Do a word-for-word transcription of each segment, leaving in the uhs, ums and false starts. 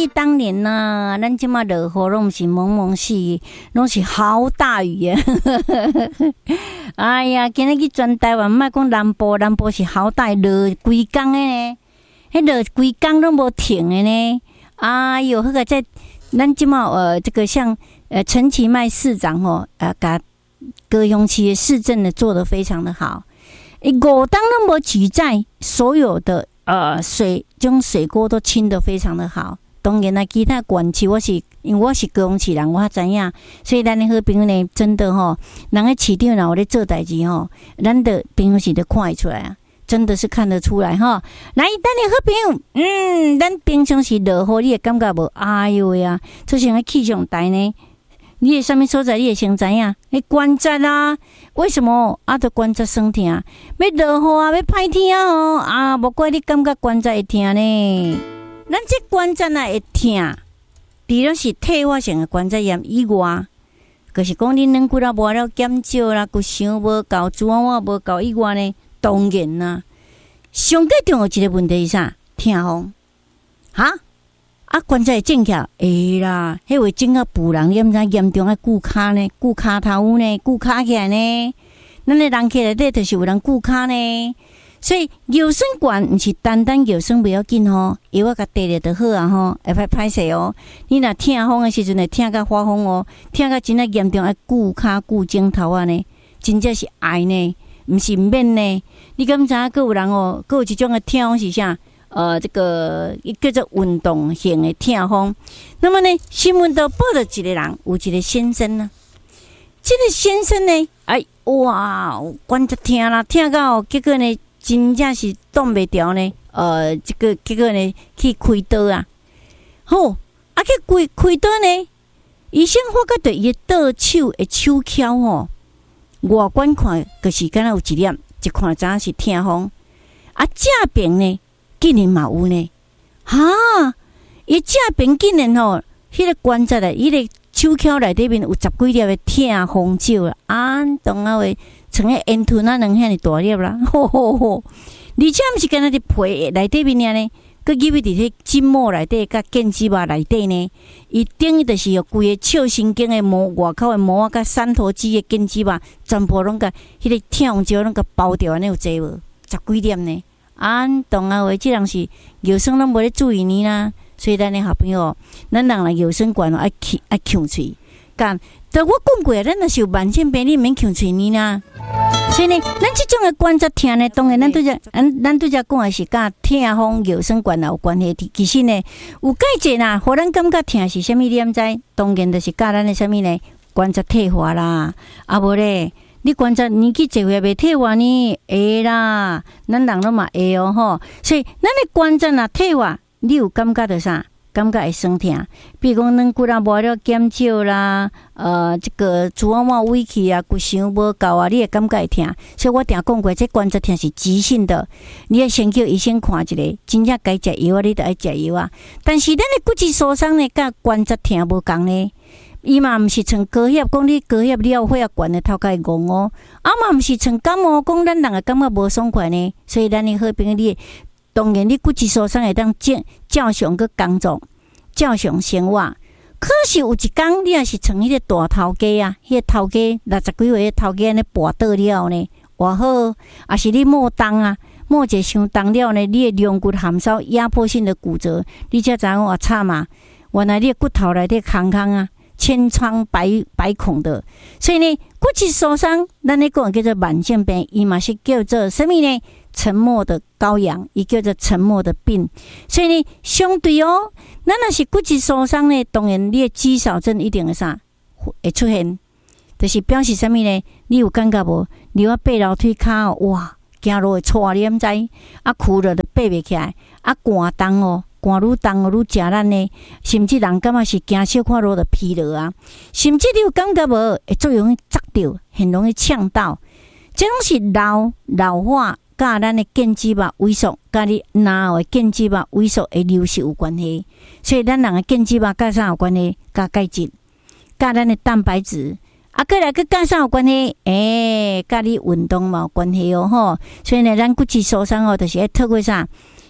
当年呐、啊，咱即马落雨拢是蒙蒙细，拢是好大雨啊！哎呀，今日去全台湾，莫讲南部，南部是好大落规工的呢，迄落规工拢无停的呢。哎呦，迄个在咱即马呃，这个像呃陈其迈市长吼，呃，甲高雄市的市政呢做得非常的好，伊五当拢无举债，所有的。呃，水这种水沟都清得非常的好。当然啦，其他县市我是因为我是高雄市人，我较知影，所以咱的好朋友呢，真的吼，人个市长若有咧做代志吼，咱的平常时都看得出来啊，真的是看得出来哈。来，咱的好朋友，嗯，咱平常时落雨，你会感觉无？哎呦呀，就像个气象台呢。你诶，什么所在你会先知影？你观察啊？为什么啊？着观察酸痛，要落雨啊，要歹天啊！哦啊，无怪你感觉观察会痛呢。咱这观察啊会痛，除了是退化性的观察炎以外，就是讲你软骨啊无了减少啦，骨伤无够，脂肪化无够以外呢，当然啦，上最重要一个问题是啥？痛风，哈？啊，观察会正确，会啦，迄会整个妇人，你毋知严重啊，骨骹呢，骨骹头呢，骨骹起来呢，咱的人起内底就是有人骨骹呢，所以尿酸管毋是单单尿酸不要紧吼，药啊甲滴咧就好啊吼，会歹歹势哦。你若痛风的时阵会痛甲发疯哦，痛甲真啊严重啊，骨骹骨颈头啊呢，真正是癌呢，毋是免呢。你敢知影？佫有人哦，佫有一种的痛风是啥？呃，这个叫做运动型的痛风。那么呢，新闻都报道一个人，有一个先生呢。这个先生呢，哎哇，关节痛啦，痛到结果呢，真正是挡袂牢呢。呃，这个结果呢，去开刀啊。好，啊去开开刀呢，医生发觉到伊的倒手的手翘吼，外观看就是敢若有一粒，一看知影是痛风。啊，正边呢？竟然嘛有呢，哈！伊正边竟然吼，迄、那个关节咧，伊个手翘内底面有十几粒的痛风石啦，啊，当啊话像个烟吞啊，两遐尼大粒啦，吼吼吼！而且毋是干那伫皮内底面呢，佮入去伫迄筋膜内底，甲腱肌肉内底呢，伊等于就是有规个笑神经的膜，外口的膜啊，甲三头肌的腱肌肉，全部拢甲迄个痛风石拢甲包掉，安尼有济无？十几粒呢？啊，当啊话，即人是药酸拢无咧注意你啦，所以咱的好朋友，咱人来药酸管哦，爱吸爱呛喙，干。但我讲过，咱若是有慢性病，你免呛喙你啦。所以呢，咱即种的关节痛呢，当然咱对只，咱咱对只讲的是甲痛风药酸管有关系。其实呢，有介济啦，互咱感觉痛是啥物？你毋知？当然就是甲咱的啥物呢？关节退化啦，啊无咧。你观察年纪一岁袂退化呢？会啦，咱人拢嘛会哦吼。所以咱的关节若退化，你有感觉到啥？感觉会酸痛，比如讲软骨啊无了减少啦，呃，这个脂肪化委屈啊，骨伤无够啊，你会感觉会痛。所以我定讲过，这关节痛是急性的，你要先叫医生看一下，真正该食药啊，你就爱食药啊。但是咱的骨质疏松呢，甲关节痛无共呢。伊嘛毋是像高血，讲你高血了血压悬的头壳戆哦，啊嘛毋是像感冒，讲咱人会感觉无爽快呢。所以咱的好朋友，你当然你骨质疏松会当正照常去工作，照常生活。可是有一工，你若是像迄个大头家啊，迄、那个头家六十几岁的头家安尼跋倒了呢，偌好，啊是你莫动啊，莫者伤重了呢，你的龙骨含少压迫性的骨折，你才知影偌惨啊！原来你的骨头内底空空啊。千疮百百孔的，所以呢，骨质疏松，咱咧讲叫做慢性病，伊嘛是叫做什么呢？沉默的羔羊，伊叫做沉默的病。所以呢，相对哦，咱若是骨质疏松呢，当然你的肌少症一定会啥会出现，就是表示什么呢？你有感觉无？你要爬楼梯骹哦，哇，行路会错，你毋知？啊，躯了就爬袂起来，啊，寒重哦。汗愈重哦，愈食力呢，甚至人感觉是行小看路就疲劳啊，甚至你有感觉无？会最容易砸到，很容易呛到，这拢是老老化甲咱的腱肌肉萎缩，甲你脑的腱肌肉萎缩的流失有关系。所以咱人的腱肌肉甲啥有关系？甲钙质，甲咱的蛋白质。啊，过来佮甲啥有关系？诶、欸，甲你运动嘛有关系哦吼。所以呢，咱骨质疏松哦，就是要透过啥？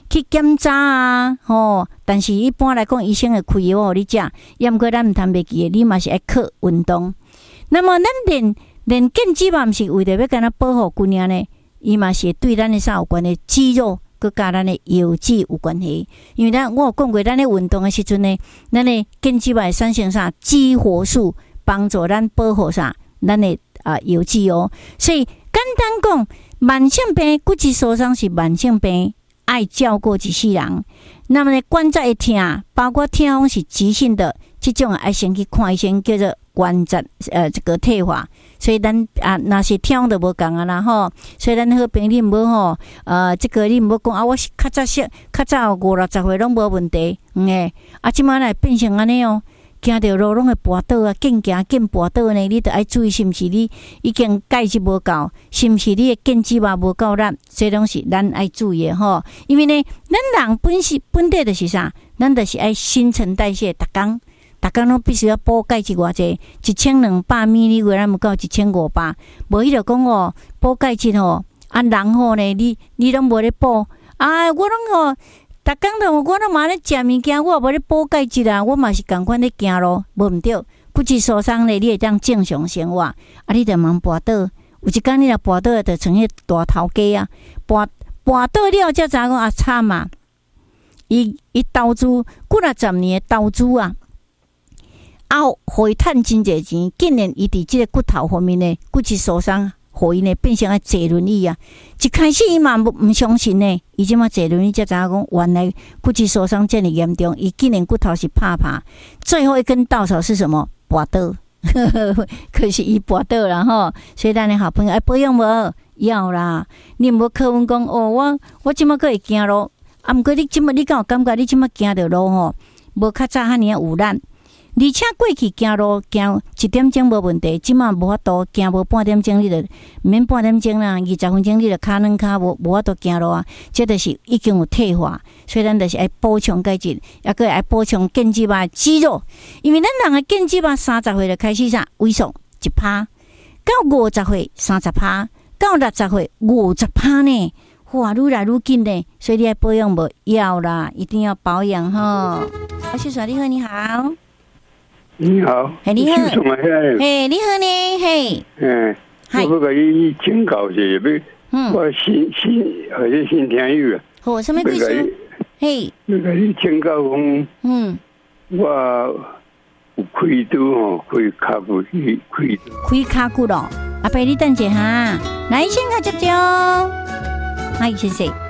去检查啊，吼。但是一般来讲，医生会开药互你食，也毋过咱毋通袂记诶，你嘛是爱靠运动。那么咱练练健肌嘛，毋是为着要干那保护骨尔呢？伊嘛是对咱诶啥有关诶肌肉，佮甲咱诶腰肌有关系。因为咱我有讲过，咱咧运动诶时阵呢，咱诶健肌会产生啥激活素，帮助咱保护啥咱诶啊腰肌哦。所以简单讲，慢性病骨质疏松是慢性病，爱照顾一世人。那么呢，关节会痛，包括痛风是急性的，这种爱先去看医生，叫做关节呃这个退化。所以咱啊，若是痛风就无共啊啦吼。所以咱好朋友你毋好吼，呃，这个你毋好讲啊，我是较早些较早五六十岁拢无问题，嗯诶，啊，即摆来变成安尼哦。行着路拢会跋倒啊，紧行紧跋倒呢，你着爱注意是毋是你已经钙质无够，是毋是你的腱肌肉无够力，这拢是咱爱注意的吼。因为呢，咱人本是本地就是啥，咱就是爱新陈代谢，逐工逐工拢必须要补钙质偌济，一千两百米你话咱毋够一千五百，无伊就讲哦，补钙质吼，啊人吼呢，你你拢无咧补，啊我拢吼。逐工都我都嘛咧食物件，我也无咧补钙质啊，我嘛是共款咧行路，无毋对。骨质疏松咧，你会当正常生活，啊，你着茫跋倒。有一工你若跋倒，着成迄大头家啊，跋跋倒了，才知讲啊惨啊！伊伊投资几若十年诶投资啊，啊，互伊趁真侪钱，竟然伊伫即个骨头方面咧，骨质疏松。互伊呢变成爱坐轮椅啊！一开始伊嘛毋相信呢，伊即马坐轮椅才知影讲，原来骨质疏松这么严重，伊竟然骨头是拍拍。最后一根稻草是什么？跋倒，可是伊跋倒了吼。所以咱的好朋友爱保养无？要啦！你毋好靠阮讲哦，我我即马可会行路，啊，毋过你即马你敢有感觉你即马行着路吼，无较早遐尼有力。而且过去行路行一点钟无问题，即马无法度行无半点钟，你就毋免半点钟啦，二十分钟你就骹软骹无无法度行路啊。这就是已经有退化，所以咱就是爱补充钙质，也个爱补充腱肌肉肌肉。因为咱人的腱肌肉三十岁就开始啥萎缩一趴，到五十岁三十趴，到六十岁五十趴呢。哇，愈来愈紧呢，所以你爱保养无要啦，一定要保养哈。阿秀爽，你好，你好。 你好， 嘿，你好，嘿，你好呢，嘿， 嗯，我要甲你请教一下，嗯，我新新而且新听友啊， 好，什么意思？嘿， 要甲你请教讲，嗯，我有开刀吼，开骹骨去开刀， 开骹骨咯，阿伯你等一下哈，来先甲接接哦，嗨，谢谢。